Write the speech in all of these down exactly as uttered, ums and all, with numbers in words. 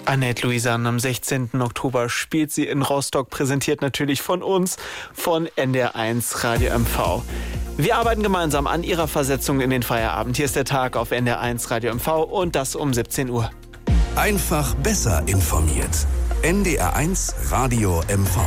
Annette Luisan, am sechzehnten Oktober spielt sie in Rostock, präsentiert natürlich von uns, von N D R eins Radio M V. Wir arbeiten gemeinsam an ihrer Versetzung in den Feierabend. Hier ist der Tag auf N D R eins Radio M V und das um siebzehn Uhr. Einfach besser informiert. N D R eins Radio M V.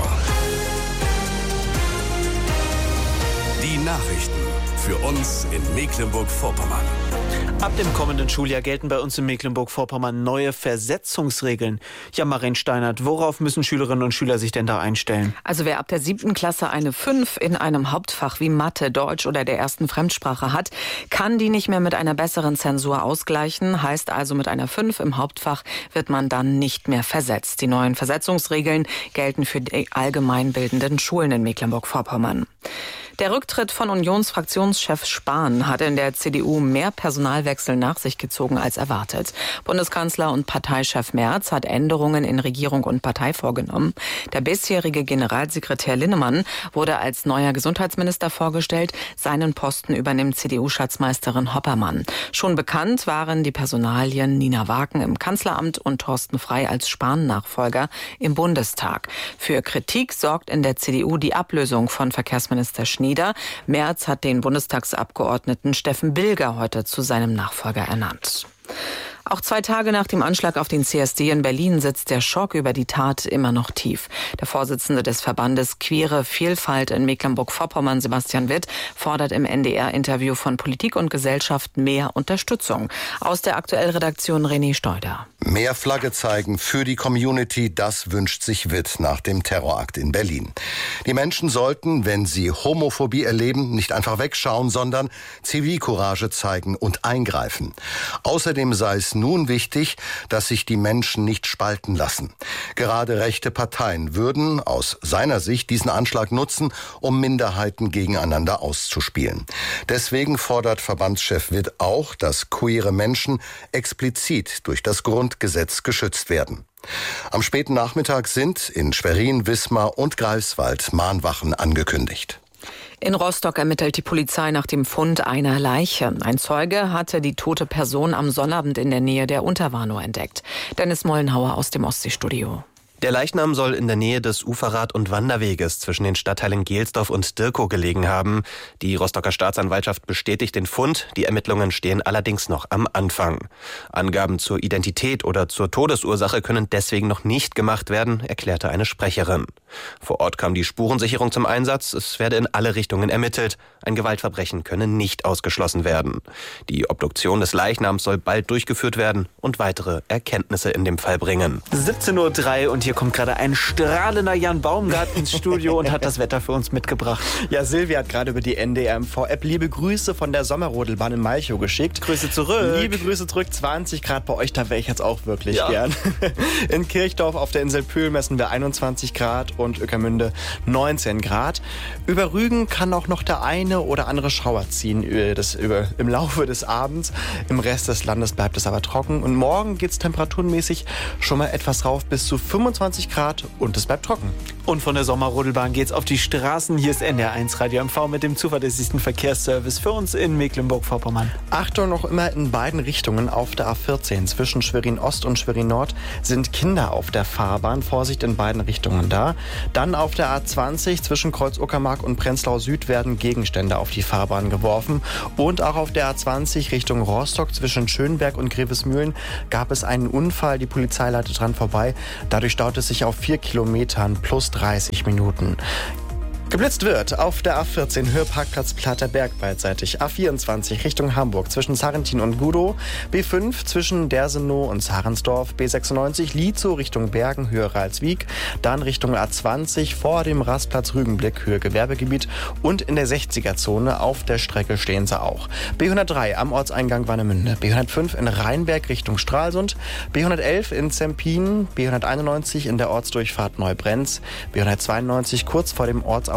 Die Nachrichten für uns in Mecklenburg-Vorpommern. Ab dem kommenden Schuljahr gelten bei uns in Mecklenburg-Vorpommern neue Versetzungsregeln. Ja, Marin Steinert, worauf müssen Schülerinnen und Schüler sich denn da einstellen? Also wer ab der siebten Klasse eine fünf in einem Hauptfach wie Mathe, Deutsch oder der ersten Fremdsprache hat, kann die nicht mehr mit einer besseren Zensur ausgleichen. Heißt also, mit einer fünf im Hauptfach wird man dann nicht mehr versetzt. Die neuen Versetzungsregeln gelten für die allgemeinbildenden Schulen in Mecklenburg-Vorpommern. Der Rücktritt von Unionsfraktionschef Spahn hat in der C D U mehr Personalwechsel nach sich gezogen als erwartet. Bundeskanzler und Parteichef Merz hat Änderungen in Regierung und Partei vorgenommen. Der bisherige Generalsekretär Linnemann wurde als neuer Gesundheitsminister vorgestellt. Seinen Posten übernimmt C D U-Schatzmeisterin Hoppermann. Schon bekannt waren die Personalien Nina Waken im Kanzleramt und Thorsten Frey als Spahn-Nachfolger im Bundestag. Für Kritik sorgt in der C D U die Ablösung von Verkehrsminister Schnieder. Merz hat den Bundestagsabgeordneten Steffen Bilger heute zu seinem Nachfolger ernannt. Auch zwei Tage nach dem Anschlag auf den C S D in Berlin sitzt der Schock über die Tat immer noch tief. Der Vorsitzende des Verbandes Queere Vielfalt in Mecklenburg-Vorpommern, Sebastian Witt, fordert im N D R-Interview von Politik und Gesellschaft mehr Unterstützung. Aus der Aktuell-Redaktion René Steuder. Mehr Flagge zeigen für die Community, das wünscht sich Witt nach dem Terrorakt in Berlin. Die Menschen sollten, wenn sie Homophobie erleben, nicht einfach wegschauen, sondern Zivilcourage zeigen und eingreifen. Außerdem sei es nun wichtig, dass sich die Menschen nicht spalten lassen. Gerade rechte Parteien würden aus seiner Sicht diesen Anschlag nutzen, um Minderheiten gegeneinander auszuspielen. Deswegen fordert Verbandschef Witt auch, dass queere Menschen explizit durch das Grundgesetz geschützt werden. Am späten Nachmittag sind in Schwerin, Wismar und Greifswald Mahnwachen angekündigt. In Rostock ermittelt die Polizei nach dem Fund einer Leiche. Ein Zeuge hatte die tote Person am Sonnabend in der Nähe der Unterwarnow entdeckt. Dennis Mollenhauer aus dem Ostseestudio. Der Leichnam soll in der Nähe des Uferrad- und Wanderweges zwischen den Stadtteilen Gelsdorf und Dirkow gelegen haben. Die Rostocker Staatsanwaltschaft bestätigt den Fund. Die Ermittlungen stehen allerdings noch am Anfang. Angaben zur Identität oder zur Todesursache können deswegen noch nicht gemacht werden, erklärte eine Sprecherin. Vor Ort kam die Spurensicherung zum Einsatz. Es werde in alle Richtungen ermittelt. Ein Gewaltverbrechen könne nicht ausgeschlossen werden. Die Obduktion des Leichnams soll bald durchgeführt werden und weitere Erkenntnisse in dem Fall bringen. siebzehn Uhr drei und hier kommt gerade ein strahlender Jan Baumgart ins Studio und hat das Wetter für uns mitgebracht. Ja, Silvia hat gerade über die N D R M V-App liebe Grüße von der Sommerrodelbahn in Malchow geschickt. Grüße zurück. Liebe Grüße zurück, zwanzig Grad bei euch, da wäre ich jetzt auch wirklich ja. gern. In Kirchdorf auf der Insel Pühl messen wir einundzwanzig Grad und Ueckermünde neunzehn Grad. Über Rügen kann auch noch der eine oder andere Schauer ziehen über das, über, im Laufe des Abends. Im Rest des Landes bleibt es aber trocken. Und morgen geht es temperaturmäßig schon mal etwas rauf bis zu fünfundzwanzig Grad und es bleibt trocken. Und von der Sommerrodelbahn geht's auf die Straßen. Hier ist N D R eins Radio M V mit dem zuverlässigsten Verkehrsservice für uns in Mecklenburg-Vorpommern. Achtung, noch immer in beiden Richtungen auf der A vierzehn. Zwischen Schwerin Ost und Schwerin Nord sind Kinder auf der Fahrbahn. Vorsicht in beiden Richtungen da. Dann auf der A zwanzig zwischen Kreuz-Uckermark und Prenzlau Süd werden Gegenstände auf die Fahrbahn geworfen. Und auch auf der A zwanzig Richtung Rostock zwischen Schönberg und Grevesmühlen gab es einen Unfall. Die Polizei leitet dran vorbei. Dadurch staut es sich auf vier Kilometern plus dreißig Minuten. Geblitzt wird auf der A vierzehn Höheparkplatz Platterberg beidseitig. A vierundzwanzig Richtung Hamburg zwischen Sarrentin und Gudow. B fünf zwischen Dersenow und Sarensdorf. B sechsundneunzig Lietzow Richtung Bergen, Höhe Ralswiek. Dann Richtung A zwanzig vor dem Rastplatz Rügenblick, Höhe Gewerbegebiet. Und in der sechziger-Zone auf der Strecke stehen sie auch. B hundertdrei am Ortseingang Warnemünde. B hundertfünf in Rheinberg Richtung Stralsund. B hundertelf in Zempin. B hunderteinundneunzig in der Ortsdurchfahrt Neubrenz. B hundertzweiundneunzig kurz vor dem Ortsausgang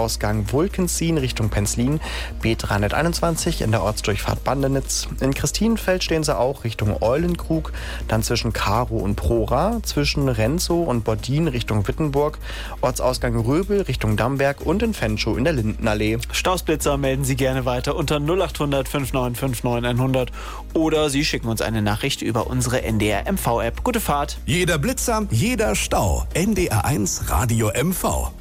Ortsausgang Wulkensien Richtung Penzlin B dreihunderteinundzwanzig in der Ortsdurchfahrt Bandenitz. In Christinenfeld stehen sie auch Richtung Eulenkrug, dann zwischen Karow und Prora, zwischen Renzow und Bordin Richtung Wittenburg, Ortsausgang Röbel Richtung Damberg und in Fenschow in der Lindenallee. Stausblitzer melden Sie gerne weiter unter null acht hundert fünf neun fünf neun hundert oder Sie schicken uns eine Nachricht über unsere N D R M V-App. Gute Fahrt. Jeder Blitzer, jeder Stau. N D R eins Radio M V.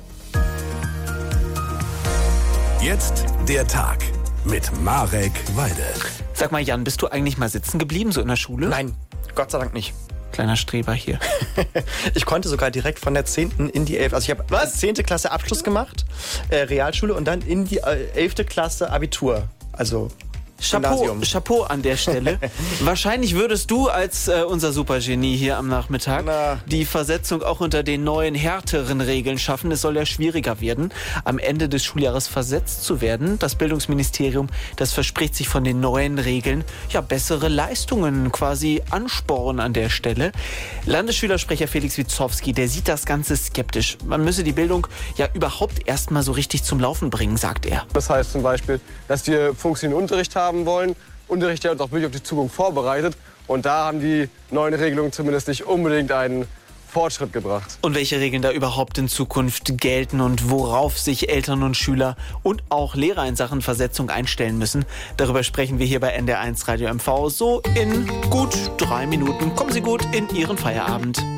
Jetzt der Tag mit Marek Weide. Sag mal, Jan, bist du eigentlich mal sitzen geblieben, so in der Schule? Nein, Gott sei Dank nicht. Kleiner Streber hier. Ich konnte sogar direkt von der zehnten in die elfte. Also ich habe was? zehnte Klasse Abschluss gemacht, äh, Realschule und dann in die äh, elfte Klasse Abitur. Also Chapeau, Chapeau an der Stelle. Wahrscheinlich würdest du als äh, unser Supergenie hier am Nachmittag Na. die Versetzung auch unter den neuen, härteren Regeln schaffen. Es soll ja schwieriger werden, am Ende des Schuljahres versetzt zu werden. Das Bildungsministerium, das verspricht sich von den neuen Regeln ja bessere Leistungen, quasi Ansporn an der Stelle. Landesschülersprecher Felix Witzowski, der sieht das Ganze skeptisch. Man müsse die Bildung ja überhaupt erst mal so richtig zum Laufen bringen, sagt er. Das heißt zum Beispiel, dass wir funktionierenden Unterricht haben wollen. Unterricht, der uns auch wirklich auf die Zukunft vorbereitet. Und da haben die neuen Regelungen zumindest nicht unbedingt einen Fortschritt gebracht. Und welche Regeln da überhaupt in Zukunft gelten und worauf sich Eltern und Schüler und auch Lehrer in Sachen Versetzung einstellen müssen, darüber sprechen wir hier bei N D R eins Radio M V so in gut drei Minuten. Kommen Sie gut in Ihren Feierabend.